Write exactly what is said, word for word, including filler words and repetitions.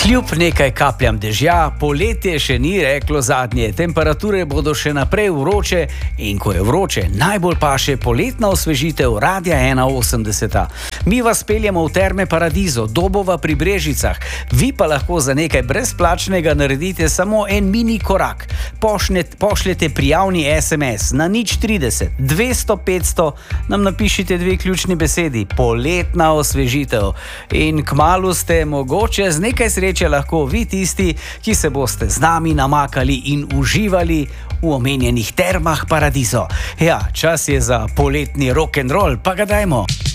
Kljub nekaj kapljam dežja, poletje še ni reklo zadnje. Temperature bodo še naprej vroče in ko je vroče, najbolj paše poletna osvežitev Radia ena osemdeset. Mi vas peljemo v Terme Paradiso, Dobova pri Brežicah. Vi pa lahko za nekaj brezplačnega naredite samo en mini korak. Pošnet, pošljete prijavni es em es na nič trideset dvesto petsto, nam napišite dve ključni besedi: poletna osvežitev. In kmalu ste mogoče z nekaj sreče lahko vi tisti, ki se boste z nami namakali in uživali v omenjenih Termah Paradiso. Ja, čas je za poletni rock'n'roll, pa ga dajmo.